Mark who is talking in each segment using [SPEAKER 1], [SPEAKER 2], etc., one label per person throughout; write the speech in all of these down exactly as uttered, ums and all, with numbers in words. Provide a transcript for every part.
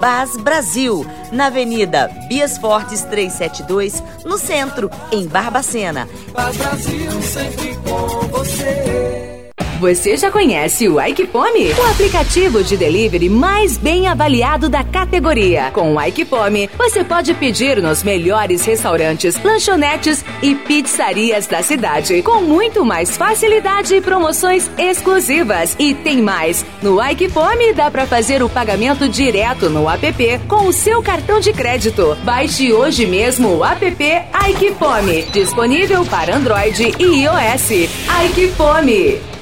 [SPEAKER 1] Bas Brasil, na Avenida Bias Fortes trezentos e setenta e dois, no centro, em Barbacena.
[SPEAKER 2] Bas Brasil, sempre com você.
[SPEAKER 3] Você já conhece o Aikipome? O aplicativo de delivery mais bem avaliado da categoria. Com o Aikipome, você pode pedir nos melhores restaurantes, lanchonetes e pizzarias da cidade, com muito mais facilidade e promoções exclusivas. E tem mais! No Aikipome dá para fazer o pagamento direto no app com o seu cartão de crédito. Baixe hoje mesmo o app Aikipome, disponível para Android e iOS. Aikipome.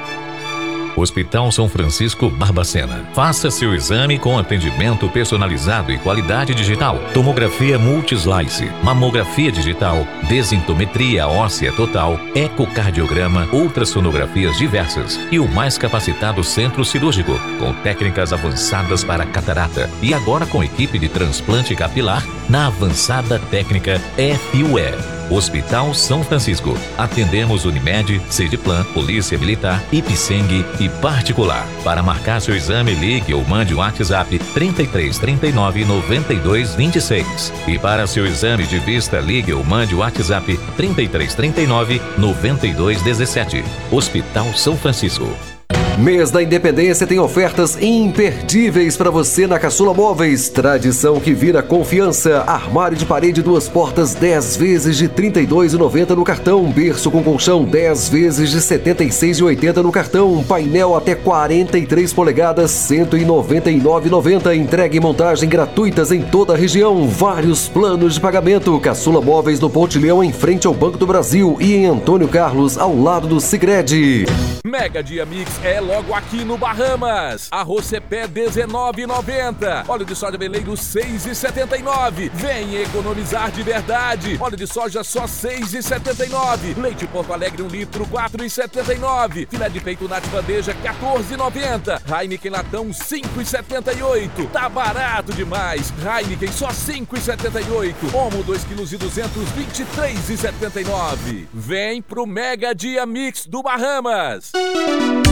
[SPEAKER 4] Hospital São Francisco Barbacena. Faça seu exame com atendimento personalizado e qualidade digital. Tomografia multislice, mamografia digital, densitometria óssea total, ecocardiograma, ultrassonografias diversas e o mais capacitado centro cirúrgico, com técnicas avançadas para catarata. E agora com equipe de transplante capilar na avançada técnica F U E. Hospital São Francisco. Atendemos Unimed, Sediplan, Polícia Militar, Ipseng e particular. Para marcar seu exame, ligue ou mande o WhatsApp trinta e três, trinta e nove, noventa e dois, vinte e seis. E para seu exame de vista, ligue ou mande o WhatsApp trinta e três, trinta e nove, noventa e dois, dezessete. Hospital São Francisco.
[SPEAKER 5] Mês da Independência tem ofertas imperdíveis para você na Caçula Móveis. Tradição que vira confiança. Armário de parede duas portas dez vezes de trinta e dois reais e noventa centavos no cartão. Berço com colchão dez vezes de setenta e seis reais e oitenta centavos no cartão. Painel até quarenta e três polegadas, cento e noventa e nove reais e noventa centavos. Entrega e montagem gratuitas em toda a região. Vários planos de pagamento. Caçula Móveis no Pontilhão, em frente ao Banco do Brasil, e em Antônio Carlos, ao lado do Sicredi.
[SPEAKER 6] Mega Dia Mix é logo aqui no Bahamas. Arroz Cepé dezenove reais e noventa centavos. Óleo de soja veleiro seis reais e setenta e nove centavos. Vem economizar de verdade. Óleo de soja só seis reais e setenta e nove centavos. Leite Porto Alegre um litro quatro reais e setenta e nove centavos. Filé de peito Nat bandeja quatorze reais e noventa centavos. Heineken latão cinco reais e setenta e oito centavos. Tá barato demais. Heineken só cinco reais e setenta e oito centavos. Omo dois quilos e duzentos, vinte e três reais e setenta e nove centavos. Vem pro Mega Dia Mix do Bahamas.